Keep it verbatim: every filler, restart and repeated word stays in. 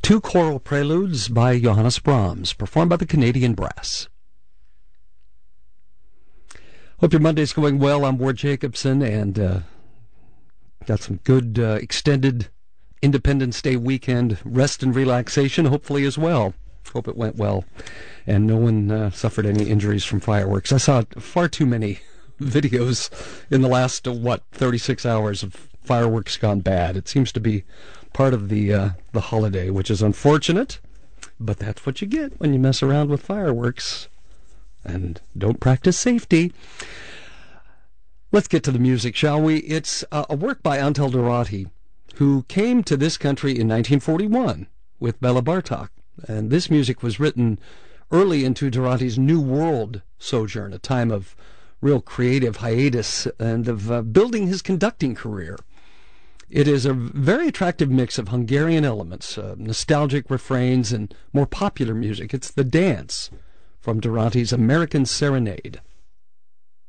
Two choral preludes by Johannes Brahms, performed by the Canadian Brass. Hope your Monday's going well. I'm Ward Jacobson, and uh, got some good uh, extended Independence Day weekend rest and relaxation, hopefully as well. Hope it went well, and no one uh, suffered any injuries from fireworks. I saw far too many videos in the last, uh, what, thirty-six hours of fireworks gone bad. It seems to be part of the uh, the holiday, which is unfortunate, but that's what you get when you mess around with fireworks and don't practice safety. Let's get to the music, shall we? It's uh, a work by Antal Dorati, who came to this country in nineteen forty-one with Bela Bartok, and this music was written early into Dorati's New World sojourn, a time of real creative hiatus and of uh, building his conducting career. It is a very attractive mix of Hungarian elements, uh, nostalgic refrains, and more popular music. It's the dance from Dorati's American Serenade.